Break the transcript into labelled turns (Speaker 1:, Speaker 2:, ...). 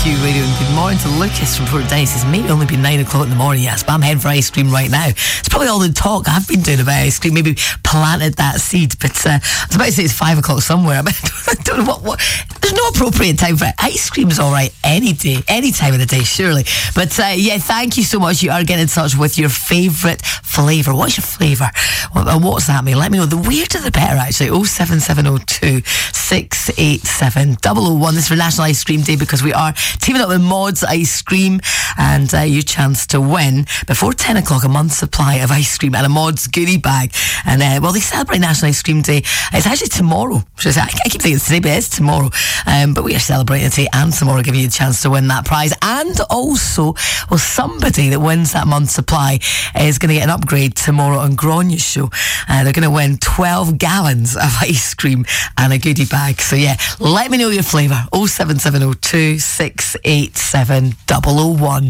Speaker 1: LMQ Radio, and good morning to Lucas from Port Dennis. It's maybe only been 9 o'clock in the morning, yes, but I'm heading for ice cream right now. It's probably all the talk I've been doing about ice cream, maybe planted that seed, but I was about to say it's 5 o'clock somewhere. I don't know what there's no appropriate time for it. Ice cream's alright any day, any time of the day, surely. But yeah, thank you so much. You are getting in touch with your favourite flavour. What's your flavour? What's that mean? Let me know. The weirder the better, actually. 07702 687 001. This is for National Ice Cream Day, because we are teaming up with Maud's Ice Cream, and your chance to win before 10 o'clock a month's supply of ice cream and a Maud's goodie bag. And well, they celebrate National Ice Cream Day. It's actually tomorrow. I keep thinking it's today, but it's tomorrow. But we are celebrating today and tomorrow, giving you a chance to win that prize. And also, well, somebody that wins that month's supply is going to get an upgrade tomorrow on Gronya's show. They're going to win 12 gallons of ice cream and a goodie bag. So yeah, let me know your flavour. 07702 687 001.